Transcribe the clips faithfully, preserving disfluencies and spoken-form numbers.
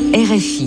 R F I.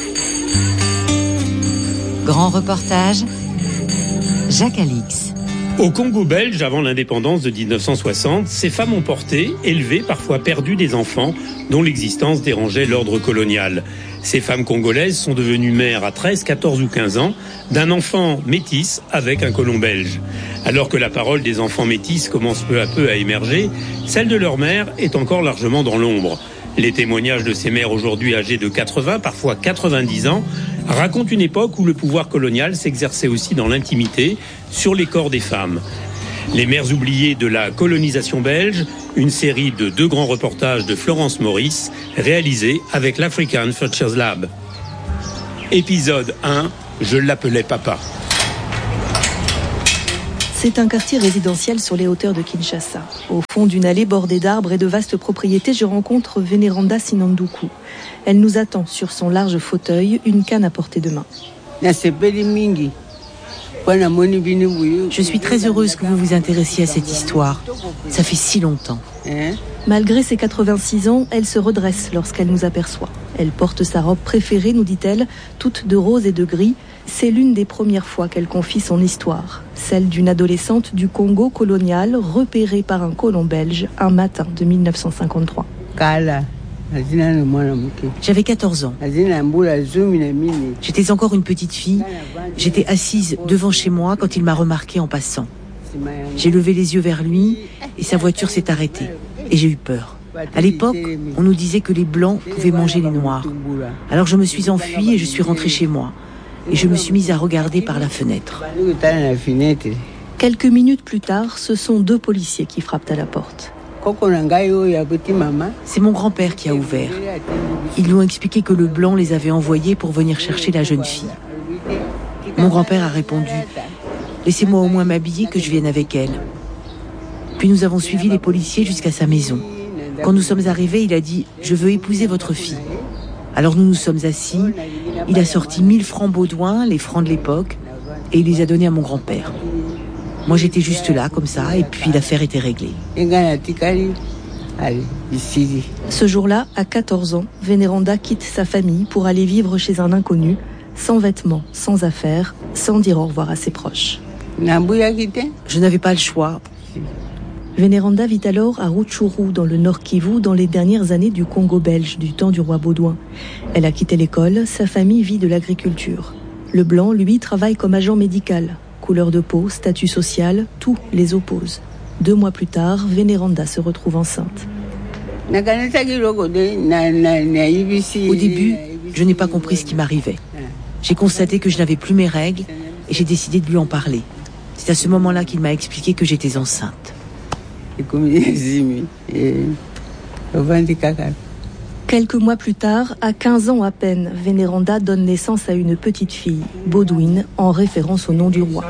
Grand reportage, Jacques Alix. Au Congo belge, avant l'indépendance de dix-neuf cent soixante, ces femmes ont porté, élevé, parfois perdu des enfants dont l'existence dérangeait l'ordre colonial. Ces femmes congolaises sont devenues mères à treize, quatorze ou quinze ans d'un enfant métis avec un colon belge. Alors que la parole des enfants métis commence peu à peu à émerger, celle de leur mère est encore largement dans l'ombre. Les témoignages de ces mères aujourd'hui âgées de quatre-vingts, parfois quatre-vingt-dix ans, racontent une époque où le pouvoir colonial s'exerçait aussi dans l'intimité sur les corps des femmes. Les mères oubliées de la colonisation belge, une série de deux grands reportages de Florence Maurice, réalisés avec l'African Futures Lab. Épisode un, je l'appelais papa. C'est un quartier résidentiel sur les hauteurs de Kinshasa. Au fond d'une allée bordée d'arbres et de vastes propriétés, je rencontre Vénéranda Sinanduku. Elle nous attend sur son large fauteuil, une canne à portée de main. Je suis très heureuse que vous vous intéressiez à cette histoire. Ça fait si longtemps. Malgré ses quatre-vingt-six ans, elle se redresse lorsqu'elle nous aperçoit. Elle porte sa robe préférée, nous dit-elle, toute de rose et de gris. C'est l'une des premières fois qu'elle confie son histoire, celle d'une adolescente du Congo colonial repérée par un colon belge un matin de dix-neuf cent cinquante-trois. J'avais quatorze ans. J'étais encore une petite fille. J'étais assise devant chez moi quand il m'a remarquée en passant. J'ai levé les yeux vers lui et sa voiture s'est arrêtée. Et j'ai eu peur. À l'époque, on nous disait que les Blancs pouvaient manger les Noirs. Alors je me suis enfuie et je suis rentrée chez moi. Et je me suis mise à regarder par la fenêtre. Quelques minutes plus tard, ce sont deux policiers qui frappent à la porte. C'est mon grand-père qui a ouvert. Ils lui ont expliqué que le Blanc les avait envoyés pour venir chercher la jeune fille. Mon grand-père a répondu « Laissez-moi au moins m'habiller que je vienne avec elle ». Puis nous avons suivi les policiers jusqu'à sa maison. Quand nous sommes arrivés, il a dit « Je veux épouser votre fille ». Alors nous nous sommes assis, il a sorti mille francs Baudouin, les francs de l'époque, et il les a donnés à mon grand-père. Moi j'étais juste là, comme ça, et puis l'affaire était réglée. Ce jour-là, à quatorze ans, Vénéranda quitte sa famille pour aller vivre chez un inconnu, sans vêtements, sans affaires, sans dire au revoir à ses proches. Je n'avais pas le choix. Vénéranda vit alors à Rutshuru, dans le Nord Kivu, dans les dernières années du Congo belge, du temps du roi Baudouin. Elle a quitté l'école, sa famille vit de l'agriculture. Le Blanc, lui, travaille comme agent médical. Couleur de peau, statut social, tout les oppose. Deux mois plus tard, Vénéranda se retrouve enceinte. Au début, je n'ai pas compris ce qui m'arrivait. J'ai constaté que je n'avais plus mes règles et j'ai décidé de lui en parler. C'est à ce moment-là qu'il m'a expliqué que j'étais enceinte. Quelques mois plus tard, à quinze ans à peine, Vénéranda donne naissance à une petite fille, Baudouin, en référence au nom du roi.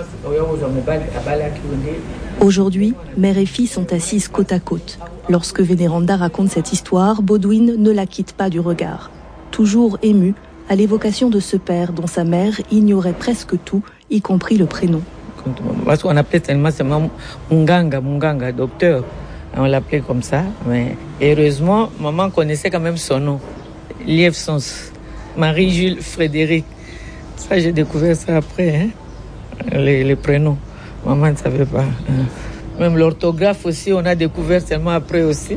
Aujourd'hui, mère et fille sont assises côte à côte. Lorsque Vénéranda raconte cette histoire, Baudouin ne la quitte pas du regard. Toujours émue à l'évocation de ce père dont sa mère ignorait presque tout, y compris le prénom. Parce qu'on appelait tellement seulement Munganga, Munganga, docteur. On l'appelait comme ça. Mais heureusement, maman connaissait quand même son nom. Lièvre-Sens. Marie-Jules Frédéric. Ça, j'ai découvert ça après, hein? les, les prénoms. Maman ne savait pas. Hein? Même l'orthographe aussi, on a découvert seulement après aussi.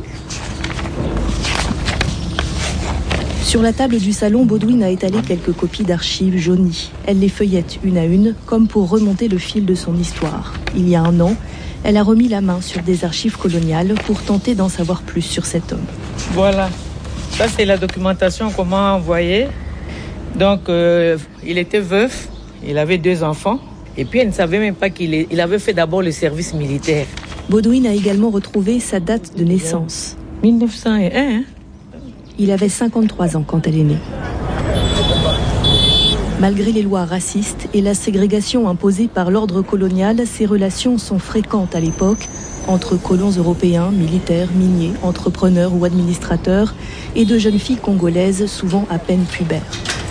Sur la table du salon, Baudouin a étalé quelques copies d'archives jaunies. Elle les feuillette une à une, comme pour remonter le fil de son histoire. Il y a un an, elle a remis la main sur des archives coloniales pour tenter d'en savoir plus sur cet homme. Voilà, ça c'est la documentation qu'on m'a envoyée. Donc, euh, il était veuf, il avait deux enfants, et puis elle ne savait même pas qu'il est, il avait fait d'abord le service militaire. Baudouin a également retrouvé sa date de naissance. mille neuf cent un, hein? Il avait cinquante-trois ans quand elle est née. Malgré les lois racistes et la ségrégation imposée par l'ordre colonial, ces relations sont fréquentes à l'époque entre colons européens, militaires, miniers, entrepreneurs ou administrateurs et de jeunes filles congolaises souvent à peine pubères.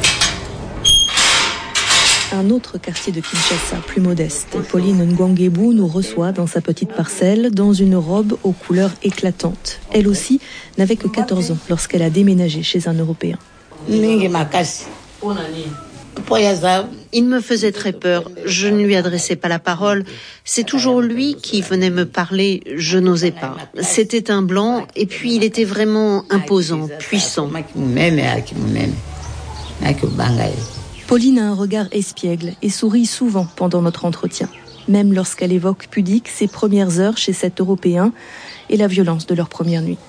Un autre quartier de Kinshasa, plus modeste, Pauline Ngwangebu nous reçoit dans sa petite parcelle dans une robe aux couleurs éclatantes. Elle aussi n'avait que quatorze ans lorsqu'elle a déménagé chez un Européen. Il me faisait très peur. Je ne lui adressais pas la parole. C'est toujours lui qui venait me parler. Je n'osais pas. C'était un blanc et puis il était vraiment imposant, puissant. Pauline a un regard espiègle et sourit souvent pendant notre entretien, même lorsqu'elle évoque pudique ses premières heures chez cet Européen et la violence de leur première nuit.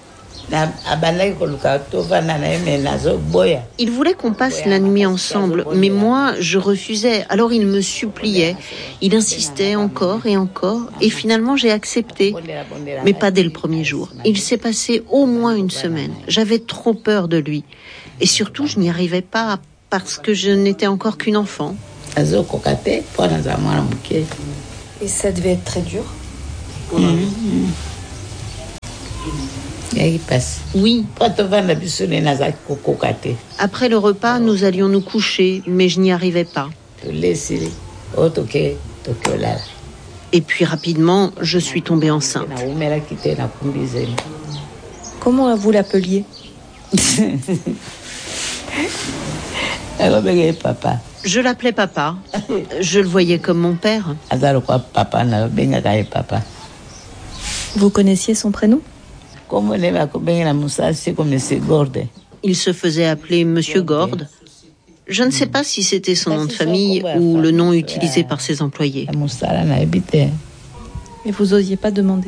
Il voulait qu'on passe la nuit ensemble, mais moi, je refusais. Alors il me suppliait. Il insistait encore et encore. Et finalement, j'ai accepté. Mais pas dès le premier jour. Il s'est passé au moins une semaine. J'avais trop peur de lui. Et surtout, je n'y arrivais pas parce que je n'étais encore qu'une enfant. Et ça devait être très dur. Mmh. Oui. Après le repas, nous allions nous coucher, mais je n'y arrivais pas. Et puis rapidement, je suis tombée enceinte. Comment vous l'appeliez? Je l'appelais papa. Je le voyais comme mon père. Vous connaissiez son prénom? Il se faisait appeler Monsieur Gorde. Je ne sais pas si c'était son nom de famille ou le nom utilisé par ses employés. Et vous osiez pas demander?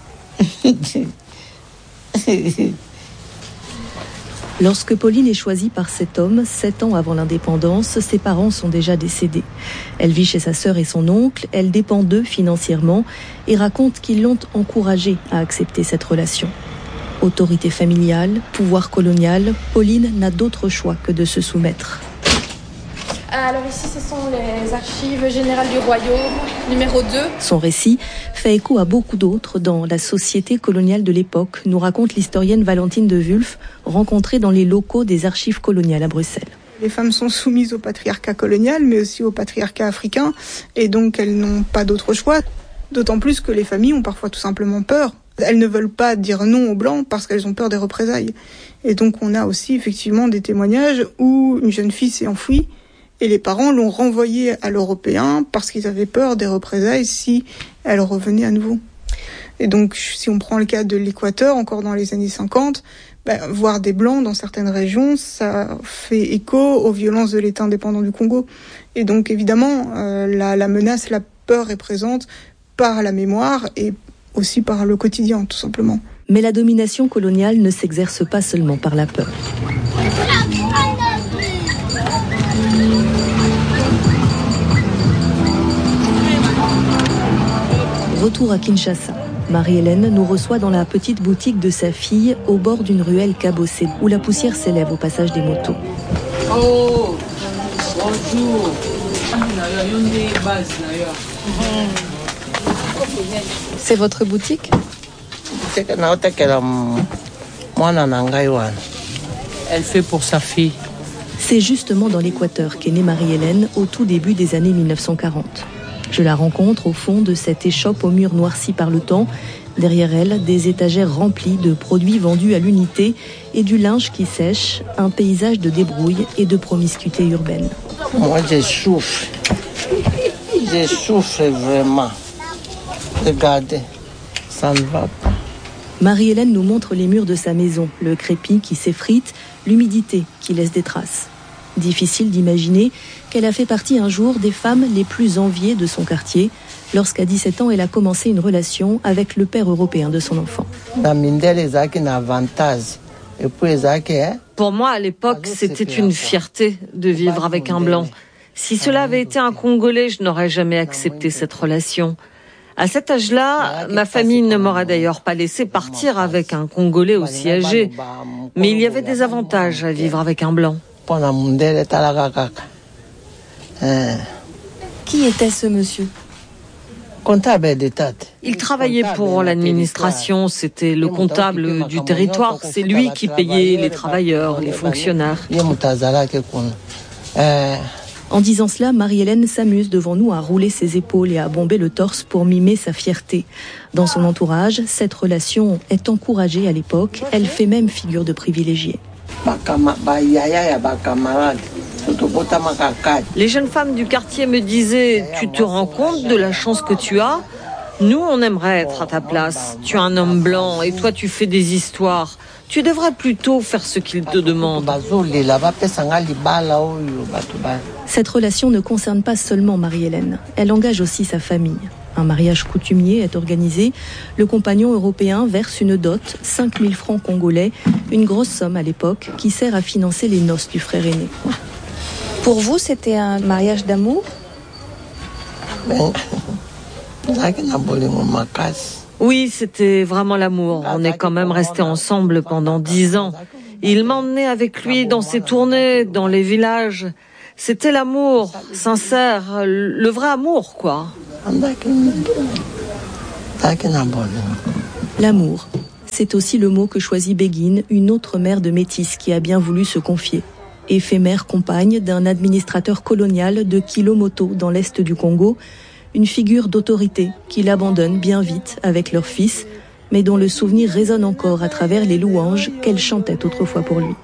Lorsque Pauline est choisie par cet homme, sept ans avant l'indépendance, ses parents sont déjà décédés. Elle vit chez sa sœur et son oncle, elle dépend d'eux financièrement et raconte qu'ils l'ont encouragée à accepter cette relation. Autorité familiale, pouvoir colonial, Pauline n'a d'autre choix que de se soumettre. Alors ici, ce sont les archives générales du royaume, numéro deux. Son récit fait écho à beaucoup d'autres dans la société coloniale de l'époque, nous raconte l'historienne Valentine de Wulf, rencontrée dans les locaux des archives coloniales à Bruxelles. Les femmes sont soumises au patriarcat colonial, mais aussi au patriarcat africain, et donc elles n'ont pas d'autre choix. D'autant plus que les familles ont parfois tout simplement peur. Elles ne veulent pas dire non aux Blancs parce qu'elles ont peur des représailles. Et donc on a aussi effectivement des témoignages où une jeune fille s'est enfuie et les parents l'ont renvoyée à l'Européen parce qu'ils avaient peur des représailles si elle revenait à nouveau. Et donc si on prend le cas de l'Équateur, encore dans les années cinquante, ben, voir des Blancs dans certaines régions, ça fait écho aux violences de l'État indépendant du Congo. Et donc évidemment, euh, la, la menace, la peur est présente par la mémoire et aussi par le quotidien, tout simplement. Mais la domination coloniale ne s'exerce pas seulement par la peur. Retour à Kinshasa. Marie-Hélène nous reçoit dans la petite boutique de sa fille au bord d'une ruelle cabossée où la poussière s'élève au passage des motos. Oh, bonjour. C'est votre boutique? Elle fait pour sa fille. C'est justement dans l'Équateur qu'est née Marie-Hélène au tout début des années mille neuf cent quarante. Je la rencontre au fond de cette échoppe aux murs noircis par le temps. Derrière elle, des étagères remplies de produits vendus à l'unité et du linge qui sèche, un paysage de débrouille et de promiscuité urbaine. Moi, je souffre. Je souffre vraiment. Regardez, ça ne va pas. Marie-Hélène nous montre les murs de sa maison, le crépi qui s'effrite, l'humidité qui laisse des traces. Difficile d'imaginer qu'elle a fait partie un jour des femmes les plus enviées de son quartier, lorsqu'à dix-sept ans, elle a commencé une relation avec le père européen de son enfant. Pour moi, à l'époque, c'était une fierté de vivre avec un blanc. Si cela avait été un Congolais, je n'aurais jamais accepté cette relation. À cet âge-là, ma famille ne m'aurait d'ailleurs pas laissé partir avec un Congolais aussi âgé. Mais il y avait des avantages à vivre avec un blanc. Qui était ce monsieur ? Il travaillait pour l'administration, c'était le comptable du territoire, c'est lui qui payait les travailleurs, les fonctionnaires. En disant cela, Marie-Hélène s'amuse devant nous à rouler ses épaules et à bomber le torse pour mimer sa fierté. Dans son entourage, cette relation est encouragée à l'époque, elle fait même figure de privilégiée. Les jeunes femmes du quartier me disaient « Tu te rends compte de la chance que tu as ? Nous, on aimerait être à ta place. Tu es un homme blanc et toi, tu fais des histoires. Tu devrais plutôt faire ce qu'ils te demandent. » Cette relation ne concerne pas seulement Marie-Hélène. Elle engage aussi sa famille. Un mariage coutumier est organisé. Le compagnon européen verse une dot, cinq mille francs congolais, une grosse somme à l'époque, qui sert à financer les noces du frère aîné. Pour vous, c'était un mariage d'amour ? Oui, c'était vraiment l'amour. On est quand même restés ensemble pendant dix ans. Il m'emmenait avec lui dans ses tournées, dans les villages. C'était l'amour, sincère, le vrai amour, quoi. L'amour, c'est aussi le mot que choisit Begin, une autre mère de métis qui a bien voulu se confier. Éphémère compagne d'un administrateur colonial de Kilomoto dans l'est du Congo, une figure d'autorité qu'il abandonne bien vite avec leur fils, mais dont le souvenir résonne encore à travers les louanges qu'elle chantait autrefois pour lui.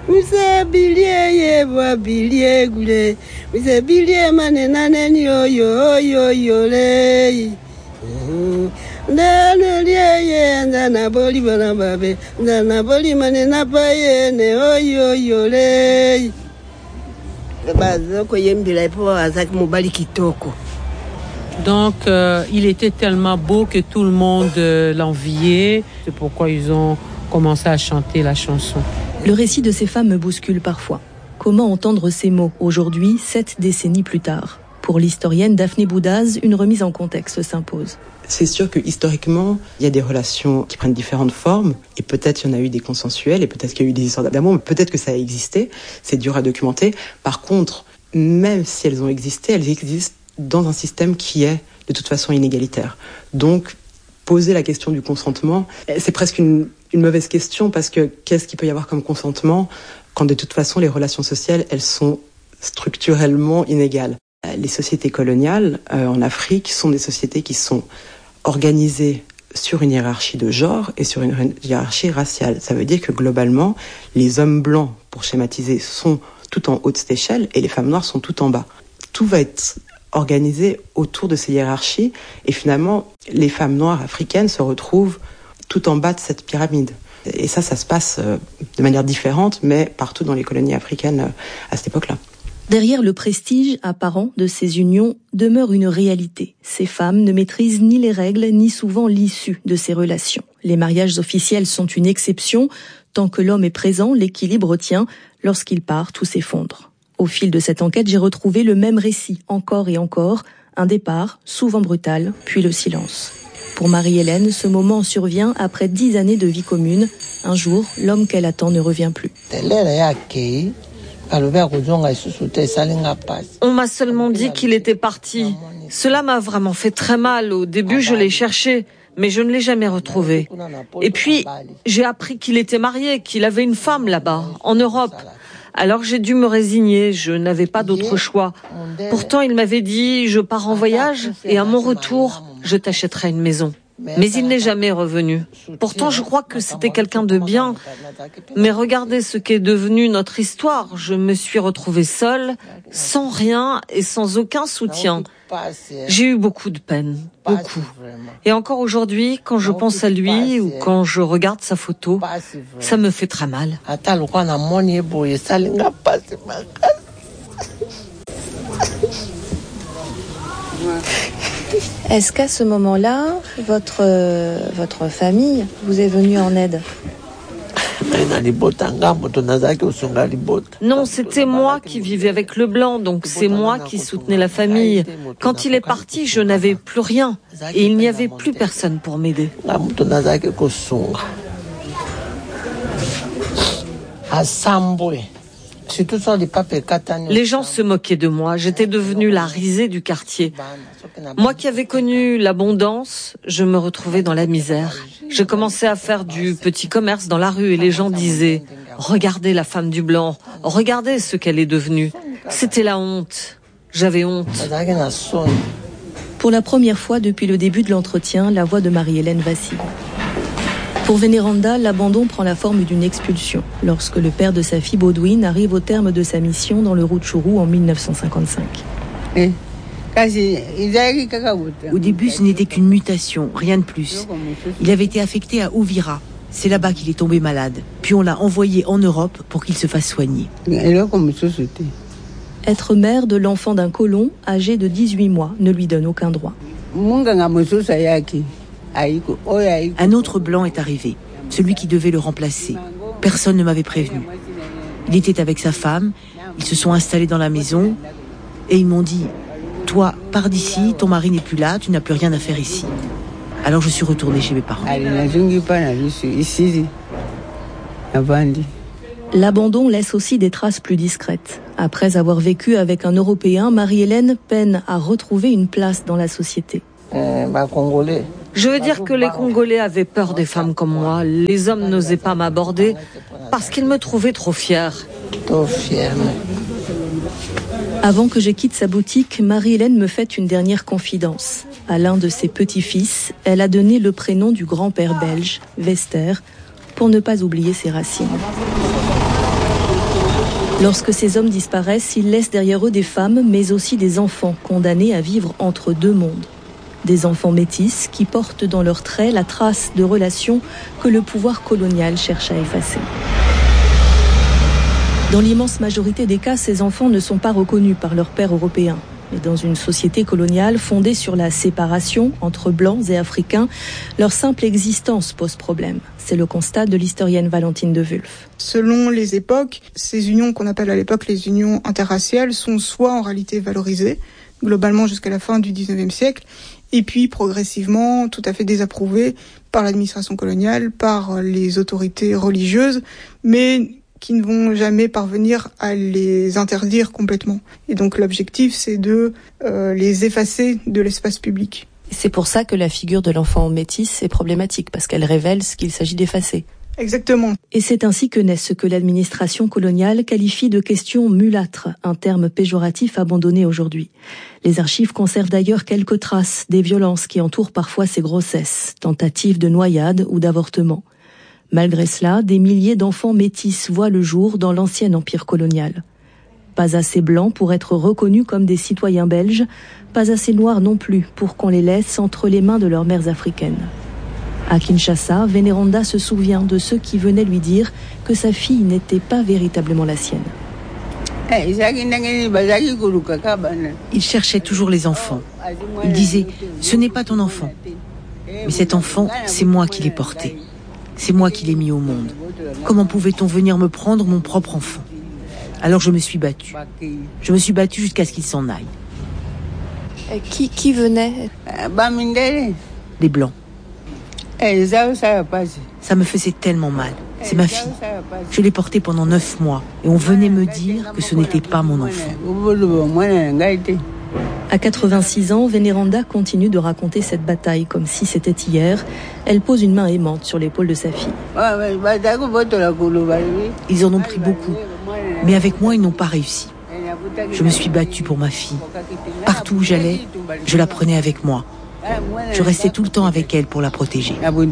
Donc, euh, il était tellement beau que tout le monde euh, l'enviait. C'est pourquoi ils ont commencé à chanter la chanson. Le récit de ces femmes me bouscule parfois. Comment entendre ces mots aujourd'hui, sept décennies plus tard ? Pour l'historienne Daphné Boudaz, une remise en contexte s'impose. C'est sûr que historiquement, il y a des relations qui prennent différentes formes, et peut-être il y en a eu des consensuelles, et peut-être qu'il y a eu des histoires d'amour, mais peut-être que ça a existé, c'est dur à documenter. Par contre, même si elles ont existé, elles existent dans un système qui est de toute façon inégalitaire. Donc, poser la question du consentement, c'est presque une, une mauvaise question, parce que qu'est-ce qu'il peut y avoir comme consentement quand de toute façon les relations sociales, elles sont structurellement inégales. Les sociétés coloniales euh, en Afrique sont des sociétés qui sont organisées sur une hiérarchie de genre et sur une hiérarchie raciale. Ça veut dire que globalement, les hommes blancs, pour schématiser, sont tout en haut de cette échelle et les femmes noires sont tout en bas. Tout va être organisé autour de ces hiérarchies et finalement, les femmes noires africaines se retrouvent tout en bas de cette pyramide. Et ça, ça se passe euh, de manière différente, mais partout dans les colonies africaines euh, à cette époque-là. Derrière le prestige apparent de ces unions demeure une réalité. Ces femmes ne maîtrisent ni les règles, ni souvent l'issue de ces relations. Les mariages officiels sont une exception. Tant que l'homme est présent, l'équilibre tient. Lorsqu'il part, tout s'effondre. Au fil de cette enquête, j'ai retrouvé le même récit, encore et encore. Un départ, souvent brutal, puis le silence. Pour Marie-Hélène, ce moment survient après dix années de vie commune. Un jour, l'homme qu'elle attend ne revient plus. On m'a seulement dit qu'il était parti. Cela m'a vraiment fait très mal. Au début, je l'ai cherché, mais je ne l'ai jamais retrouvé. Et puis, j'ai appris qu'il était marié, qu'il avait une femme là-bas, en Europe. Alors j'ai dû me résigner, je n'avais pas d'autre choix. Pourtant, il m'avait dit, je pars en voyage et à mon retour, je t'achèterai une maison. Mais il n'est jamais revenu. Pourtant, je crois que c'était quelqu'un de bien. Mais regardez ce qu'est devenu notre histoire. Je me suis retrouvée seule, sans rien et sans aucun soutien. J'ai eu beaucoup de peine, beaucoup. Et encore aujourd'hui, quand je pense à lui ou quand je regarde sa photo, ça me fait très mal. Est-ce qu'à ce moment-là, votre, euh, votre famille vous est venue en aide ? Non, c'était moi qui vivais avec le blanc, donc c'est moi qui soutenais la famille. Quand il est parti, je n'avais plus rien et il n'y avait plus personne pour m'aider. Les gens se moquaient de moi, j'étais devenue la risée du quartier. Moi qui avais connu l'abondance, je me retrouvais dans la misère. Je commençais à faire du petit commerce dans la rue et les gens disaient « Regardez la femme du blanc, regardez ce qu'elle est devenue ». C'était la honte, j'avais honte. Pour la première fois depuis le début de l'entretien, la voix de Marie-Hélène vacille. Pour Vénéranda, l'abandon prend la forme d'une expulsion, lorsque le père de sa fille Baudouine arrive au terme de sa mission dans le Rutshuru en dix-neuf cent cinquante-cinq. Eh. Au début, ce n'était qu'une mutation, rien de plus. Il avait été affecté à Uvira. C'est là-bas qu'il est tombé malade. Puis on l'a envoyé en Europe pour qu'il se fasse soigner. Être mère de l'enfant d'un colon âgé de dix-huit mois ne lui donne aucun droit. Un autre blanc est arrivé, celui qui devait le remplacer. Personne ne m'avait prévenu. Il était avec sa femme, ils se sont installés dans la maison et ils m'ont dit « Toi, pars d'ici, ton mari n'est plus là, tu n'as plus rien à faire ici. » Alors je suis retournée chez mes parents. L'abandon laisse aussi des traces plus discrètes. Après avoir vécu avec un Européen, Marie-Hélène peine à retrouver une place dans la société. Je veux dire que les Congolais avaient peur des femmes comme moi. Les hommes n'osaient pas m'aborder parce qu'ils me trouvaient trop fière. Trop fière. Avant que je quitte sa boutique, Marie-Hélène me fait une dernière confidence. À l'un de ses petits-fils, elle a donné le prénom du grand-père belge, Vester, pour ne pas oublier ses racines. Lorsque ces hommes disparaissent, ils laissent derrière eux des femmes, mais aussi des enfants condamnés à vivre entre deux mondes. Des enfants métis qui portent dans leurs traits la trace de relations que le pouvoir colonial cherche à effacer. Dans l'immense majorité des cas, ces enfants ne sont pas reconnus par leurs pères européens. Mais dans une société coloniale fondée sur la séparation entre blancs et africains, leur simple existence pose problème. C'est le constat de l'historienne Valentine de Wulf. Selon les époques, ces unions qu'on appelle à l'époque les unions interraciales sont soit en réalité valorisées, globalement jusqu'à la fin du dix-neuvième siècle, et puis progressivement tout à fait désapprouvées par l'administration coloniale, par les autorités religieuses, mais qui ne vont jamais parvenir à les interdire complètement. Et donc l'objectif, c'est de euh, les effacer de l'espace public. C'est pour ça que la figure de l'enfant métis est problématique, parce qu'elle révèle ce qu'il s'agit d'effacer. Exactement. Et c'est ainsi que naît ce que l'administration coloniale qualifie de question mulâtre, un terme péjoratif abandonné aujourd'hui. Les archives conservent d'ailleurs quelques traces des violences qui entourent parfois ces grossesses, tentatives de noyade ou d'avortement. Malgré cela, des milliers d'enfants métis voient le jour dans l'ancien empire colonial. Pas assez blancs pour être reconnus comme des citoyens belges, pas assez noirs non plus pour qu'on les laisse entre les mains de leurs mères africaines. À Kinshasa, Vénéranda se souvient de ceux qui venaient lui dire que sa fille n'était pas véritablement la sienne. Il cherchait toujours les enfants. Il disait « Ce n'est pas ton enfant. Mais cet enfant, c'est moi qui l'ai porté. C'est moi qui l'ai mis au monde. Comment pouvait-on venir me prendre mon propre enfant ?» Alors je me suis battue. Je me suis battue jusqu'à ce qu'il s'en aille. Et qui, qui venait ? Des Blancs. Ça me faisait tellement mal. C'est ma fille. Je l'ai portée pendant neuf mois et on venait me dire que ce n'était pas mon enfant. À quatre-vingt-six ans, Vénéranda continue de raconter cette bataille comme si c'était hier. Elle pose une main aimante sur l'épaule de sa fille. Ils en ont pris beaucoup, mais avec moi, ils n'ont pas réussi. Je me suis battue pour ma fille. Partout où j'allais, je la prenais avec moi. Je restais tout le temps avec elle pour la protéger.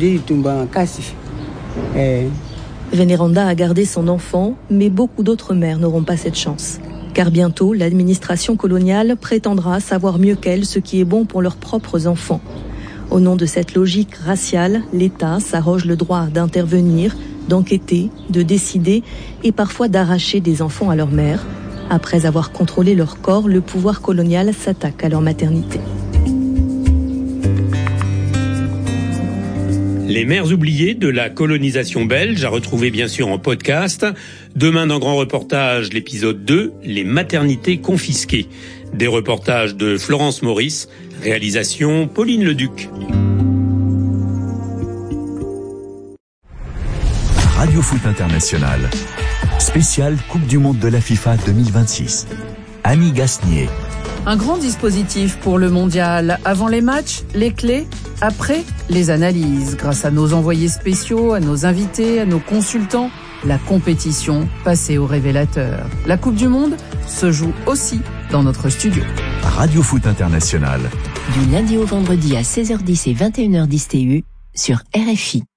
Vénéranda a gardé son enfant, mais beaucoup d'autres mères n'auront pas cette chance. Car bientôt, l'administration coloniale prétendra savoir mieux qu'elle ce qui est bon pour leurs propres enfants. Au nom de cette logique raciale, l'État s'arroge le droit d'intervenir, d'enquêter, de décider et parfois d'arracher des enfants à leur mère. Après avoir contrôlé leur corps, le pouvoir colonial s'attaque à leur maternité. Les mères oubliées de la colonisation belge, à retrouver bien sûr en podcast. Demain dans Grand Reportage, l'épisode deux, les maternités confisquées. Des reportages de Florence Maurice, réalisation Pauline Leduc. Radio Foot International, spécial Coupe du Monde de la FIFA deux mille vingt-six. Annie Gasnier. Un grand dispositif pour le mondial. Avant les matchs, les clés. Après, les analyses. Grâce à nos envoyés spéciaux, à nos invités, à nos consultants, la compétition passée au révélateur. La Coupe du Monde se joue aussi dans notre studio. Radio Foot International. Du lundi au vendredi à seize heures dix et vingt et une heures dix T U sur R F I.